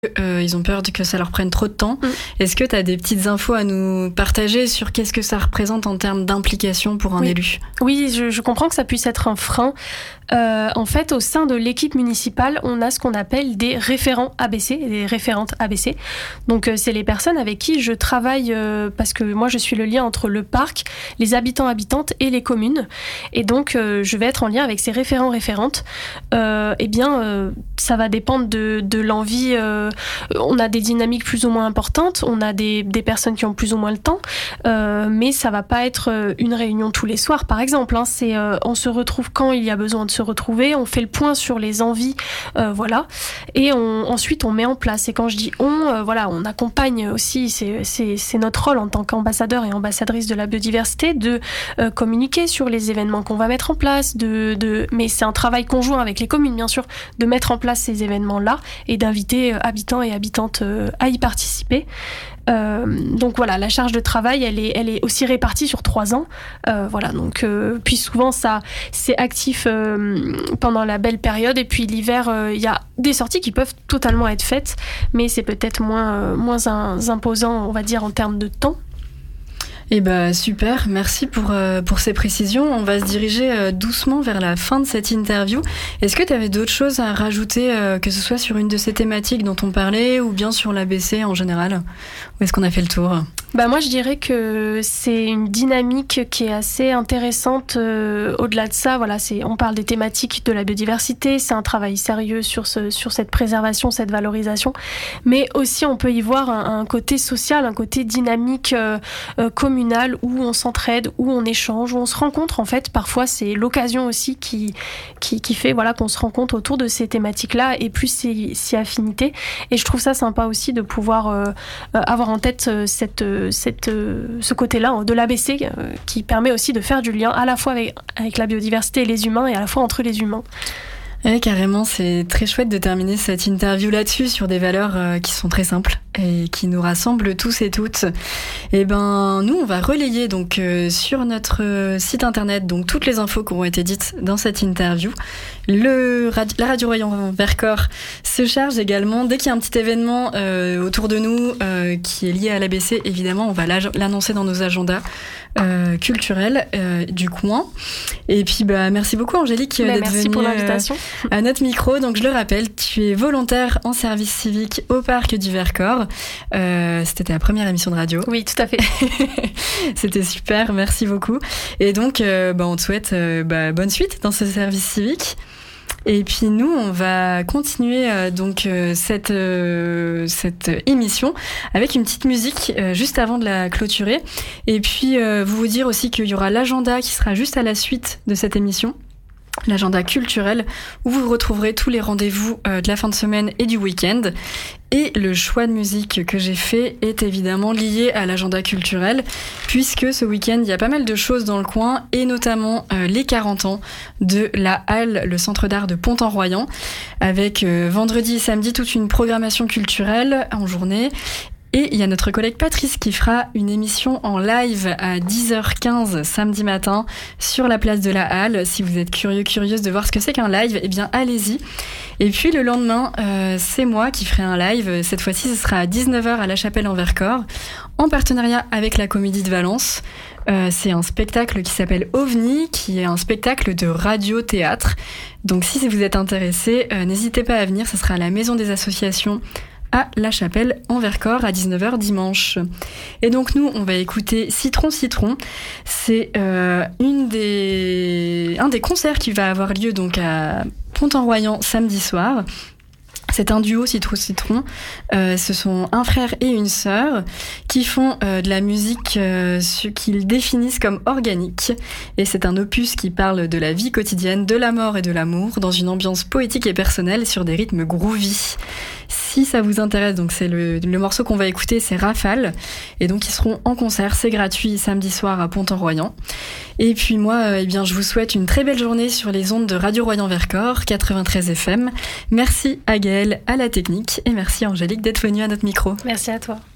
Ils ont peur que ça leur prenne trop de temps. Est-ce que tu as des petites infos à nous partager sur qu'est-ce que ça représente en termes d'implication pour un élu ? Oui, je comprends que ça puisse être un frein. En fait, au sein de l'équipe municipale, on a ce qu'on appelle des référents ABC et des référentes ABC. Donc, c'est les personnes avec qui je travaille parce que moi, je suis le lien entre le parc, les habitants, habitantes et les communes. Et donc, je vais être en lien avec ces référents, référentes. Ça va dépendre de l'envie. On a des dynamiques plus ou moins importantes. On a des personnes qui ont plus ou moins le temps. Mais ça va pas être une réunion tous les soirs, par exemple. On se retrouve quand il y a besoin de se retrouver, on fait le point sur les envies, et ensuite on met en place. Et quand je dis on accompagne aussi, c'est notre rôle en tant qu'ambassadeur et ambassadrice de la biodiversité de communiquer sur les événements qu'on va mettre en place, mais c'est un travail conjoint avec les communes, bien sûr, de mettre en place ces événements-là et d'inviter habitants et habitantes à y participer. Donc voilà, la charge de travail, elle est aussi répartie sur 3 ans. Puis souvent, ça, c'est actif pendant la belle période. Et puis l'hiver, il y a des sorties qui peuvent totalement être faites, mais c'est peut-être moins imposant, on va dire, en termes de temps. Super, merci pour ces précisions. On va se diriger doucement vers la fin de cette interview. Est-ce que tu avais d'autres choses à rajouter, que ce soit sur une de ces thématiques dont on parlait ou bien sur l'ABC en général ? Ou est-ce qu'on a fait le tour ? Moi, je dirais que c'est une dynamique qui est assez intéressante. Au-delà de ça, on parle des thématiques de la biodiversité, c'est un travail sérieux sur cette préservation, cette valorisation, mais aussi on peut y voir un côté social, un côté dynamique communal où on s'entraide, où on échange, où on se rencontre. En fait, parfois c'est l'occasion aussi qui fait qu'on se rencontre autour de ces thématiques-là et plus si affinité. Et je trouve ça sympa aussi de pouvoir avoir en tête ce côté-là de l'ABC qui permet aussi de faire du lien à la fois avec la biodiversité et les humains et à la fois entre les humains. Oui, carrément, c'est très chouette de terminer cette interview là-dessus sur des valeurs qui sont très simples et qui nous rassemblent tous et toutes. Nous, on va relayer donc sur notre site internet donc toutes les infos qui auront été dites dans cette interview. La Radio Royan Vercors se charge également, dès qu'il y a un petit événement autour de nous qui est lié à l'ABC, évidemment, on va l'annoncer dans nos agendas culturels du coin. Et puis, merci beaucoup Angélique d'être venue pour l'invitation. À notre micro. Donc, je le rappelle, tu es volontaire en service civique au Parc du Vercors. C'était ta première émission de radio. Oui, tout à fait. C'était super, merci beaucoup. Et donc, on te souhaite bonne suite dans ce service civique. Et puis nous, on va continuer cette émission avec une petite musique juste avant de la clôturer. Et puis vous dire aussi qu'il y aura l'agenda qui sera juste à la suite de cette émission. L'agenda culturel où vous retrouverez tous les rendez-vous de la fin de semaine et du week-end. Et le choix de musique que j'ai fait est évidemment lié à l'agenda culturel puisque ce week-end, il y a pas mal de choses dans le coin et notamment les 40 ans de la Halle, le centre d'art de Pont-en-Royan avec vendredi et samedi toute une programmation culturelle en journée. Et il y a notre collègue Patrice qui fera une émission en live à 10h15 samedi matin sur la place de la Halle. Si vous êtes curieuse de voir ce que c'est qu'un live, allez-y. Et puis le lendemain, c'est moi qui ferai un live. Cette fois-ci, ce sera à 19h à La Chapelle en Vercors, en partenariat avec la Comédie de Valence. C'est un spectacle qui s'appelle OVNI, qui est un spectacle de radio-théâtre. Donc si vous êtes intéressés, n'hésitez pas à venir. Ce sera à la Maison des Associations à La Chapelle en Vercors à 19h dimanche. Et donc nous, on va écouter Citron Citron. C'est un des concerts qui va avoir lieu donc à Pont-en-Royan samedi soir. C'est un duo Citron. Ce sont un frère et une sœur qui font de la musique ce qu'ils définissent comme organique. Et c'est un opus qui parle de la vie quotidienne, de la mort et de l'amour dans une ambiance poétique et personnelle sur des rythmes groovy. Si ça vous intéresse, donc c'est le morceau qu'on va écouter, c'est Rafale. Et donc ils seront en concert, c'est gratuit samedi soir à Pont-en-Royan. Et puis moi, je vous souhaite une très belle journée sur les ondes de Radio Royan Vercors, 93 FM. Merci à Gaëlle, à la technique, et merci Angélique d'être venue à notre micro. Merci à toi.